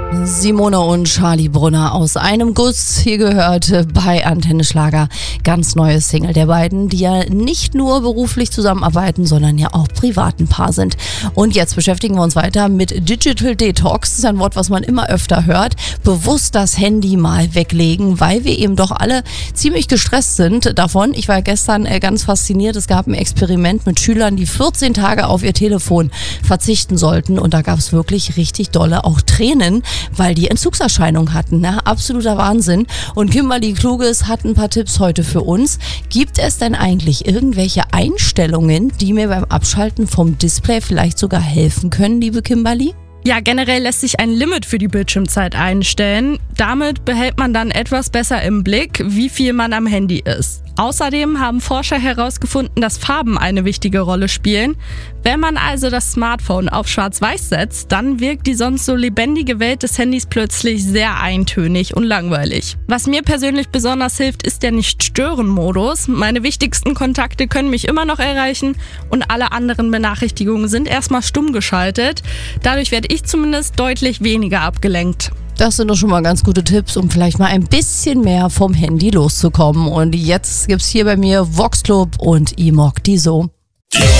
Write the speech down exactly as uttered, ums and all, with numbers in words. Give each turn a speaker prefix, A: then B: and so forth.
A: Simone und Charlie Brunner aus einem Guss. Hier gehört bei Antenne Schlager ganz neue Single der beiden, die ja nicht nur beruflich zusammenarbeiten, sondern ja auch privat ein Paar sind. Und jetzt beschäftigen wir uns weiter mit Digital Detox. Das ist ein Wort, was man immer öfter hört. Bewusst das Handy mal weglegen, weil wir eben doch alle ziemlich gestresst sind davon. Ich war gestern ganz fasziniert. Es gab ein Experiment mit Schülern, die vierzehn Tage auf ihr Telefon verzichten sollten. Und da gab es wirklich richtig dolle auch Tränen, weil die Entzugserscheinungen hatten. Ne? Absoluter Wahnsinn. Und Kimberly Kluges hat ein paar Tipps heute für uns. Gibt es denn eigentlich irgendwelche Einstellungen, die mir beim Abschalten vom Display vielleicht sogar helfen können, liebe Kimberly?
B: Ja, generell lässt sich ein Limit für die Bildschirmzeit einstellen. Damit behält man dann etwas besser im Blick, wie viel man am Handy ist. Außerdem haben Forscher herausgefunden, dass Farben eine wichtige Rolle spielen. Wenn man also das Smartphone auf Schwarz-Weiß setzt, dann wirkt die sonst so lebendige Welt des Handys plötzlich sehr eintönig und langweilig. Was mir persönlich besonders hilft, ist der Nicht-Stören-Modus. Meine wichtigsten Kontakte können mich immer noch erreichen und alle anderen Benachrichtigungen sind erstmal stumm geschaltet. Dadurch werde ich zumindest deutlich weniger abgelenkt.
A: Das sind doch schon mal ganz gute Tipps, um vielleicht mal ein bisschen mehr vom Handy loszukommen. Und jetzt gibt's hier bei mir Vox Club und Imog Diso.